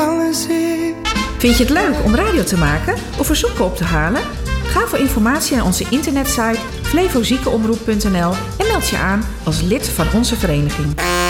alles is. Vind je het leuk om radio te maken of verzoeken op te halen? Ga voor informatie naar onze internetsite flevoziekenomroep.nl en meld je aan als lid van onze vereniging.